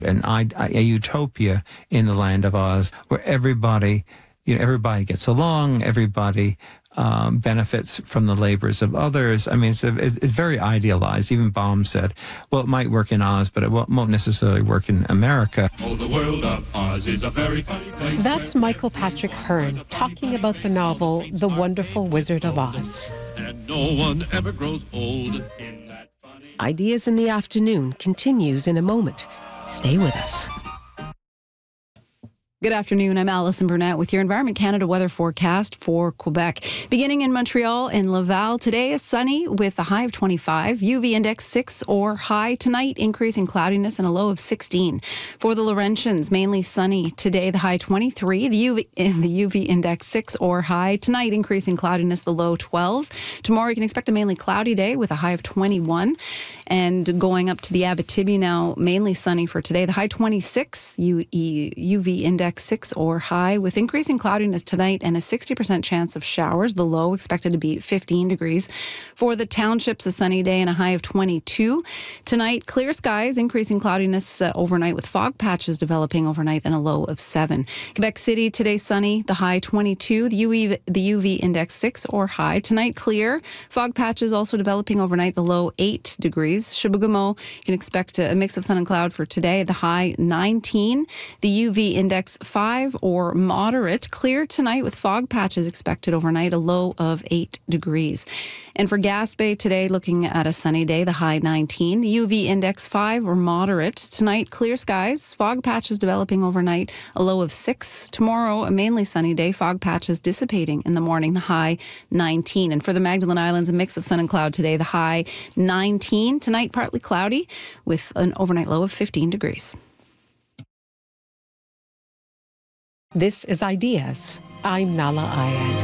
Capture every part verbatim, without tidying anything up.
an a utopia in the land of Oz where everybody, you know, everybody gets along, everybody um, benefits from the labors of others. I mean, it's, it's very idealized. Even Baum said, well, it might work in Oz, but it won't necessarily work in America. Oh, the world of Oz is a very funny place. That's Michael Patrick Hearn talking about the novel The Wonderful Wizard of Oz. And no one ever grows old in that funny... Ideas in the Afternoon continues in a moment. Stay with us. Good afternoon. I'm Alison Burnett with your Environment Canada weather forecast for Quebec. Beginning in Montreal and Laval, today is sunny with a high of twenty-five, U V index six or high. Tonight, increasing cloudiness and a low of sixteen. For the Laurentians, mainly sunny. Today, the high twenty-three, the U V, the U V index six or high. Tonight, increasing cloudiness, the low twelve. Tomorrow, you can expect a mainly cloudy day with a high of twenty-one. And going up to the Abitibi now, mainly sunny for today. The high twenty-six, U V index six or high, with increasing cloudiness tonight and a sixty percent chance of showers. The low expected to be fifteen degrees. For the townships, a sunny day and a high of twenty-two. Tonight, clear skies, increasing cloudiness uh, overnight with fog patches developing overnight and a low of seven. Quebec City, today sunny, the high twenty-two, the U V, the U V index six or high. Tonight, clear, fog patches also developing overnight, the low eight degrees. Chibougamau, you can expect a mix of sun and cloud for today, the high nineteen, the U V index five or moderate. Clear tonight with fog patches expected overnight, a low of eight degrees. And for Gaspé today, looking at a sunny day, the high nineteen, the U V index five or moderate. Tonight, clear skies, fog patches developing overnight, a low of six. Tomorrow, a mainly sunny day, fog patches dissipating in the morning, the high nineteen. And for the Magdalen Islands, a mix of sun and cloud today, the high nineteen. Tonight, partly cloudy with an overnight low of fifteen degrees. This is Ideas. I'm Nala Ayed.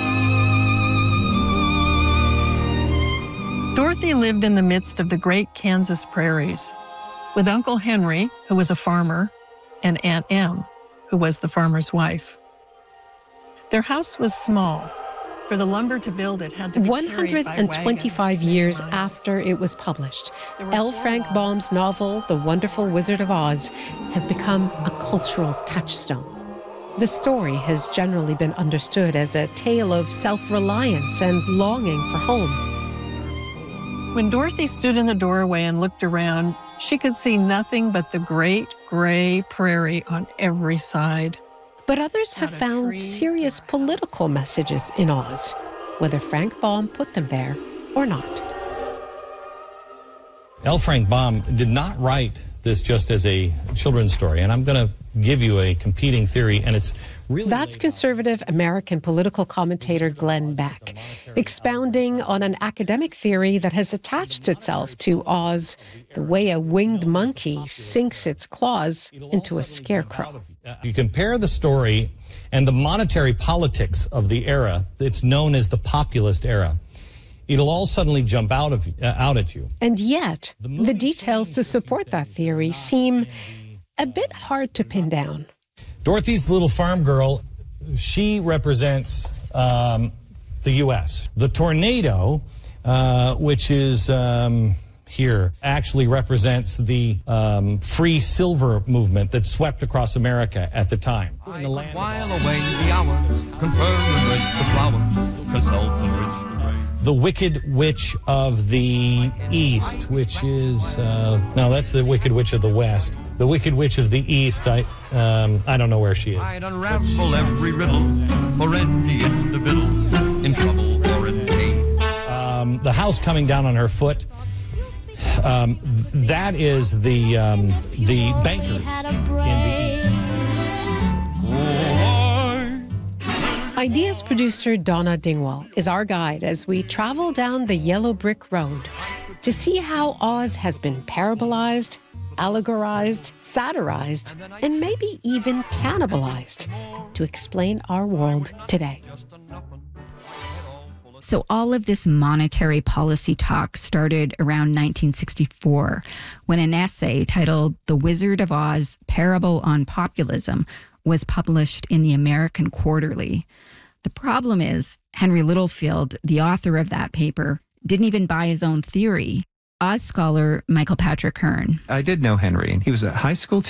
Dorothy lived in the midst of the great Kansas prairies with Uncle Henry, who was a farmer, and Aunt Em, who was the farmer's wife. Their house was small. For the lumber to build it had to be one hundred twenty-five years after it was published, L. Frank Baum's novel, The Wonderful Wizard of Oz, has become a cultural touchstone. The story has generally been understood as a tale of self-reliance and longing for home. When Dorothy stood in the doorway and looked around, she could see nothing but the great gray prairie on every side. But others have found serious political messages in Oz, whether Frank Baum put them there or not. L. Frank Baum did not write this just as a children's story, and I'm going to give you a competing theory, and it's really... That's conservative American political commentator Glenn Beck, expounding on an academic theory that has attached itself to Oz the way a winged monkey sinks its claws into a scarecrow. You compare the story and the monetary politics of the era, it's known as the populist era. It'll all suddenly jump out of uh, out at you. And yet, the details to support that theory seem a bit hard to pin down. Dorothy's little farm girl, she represents um, the U S The tornado, uh, which is um, here, actually represents the um, free silver movement that swept across America at the time. I in the land while away the hours, conferring with the flowers, consulting with the rain. The Wicked Witch of the East, which is, uh, no, that's the Wicked Witch of the West. The Wicked Witch of the East, I um, I don't know where she is. I'd unravel every riddle for any individual in trouble or in pain. Um, the house coming down on her foot, um, that is the, um, the bankers in the East. Ideas producer Donna Dingwall is our guide as we travel down the yellow brick road to see how Oz has been parabolized, allegorized, satirized, and maybe even cannibalized to explain our world today. So all of this monetary policy talk started around nineteen sixty-four when an essay titled The Wizard of Oz, Parable on Populism was published in the American Quarterly. The problem is, Henry Littlefield, the author of that paper, didn't even buy his own theory. Oz scholar Michael Patrick Hearn. I did know Henry. He was a high school teacher.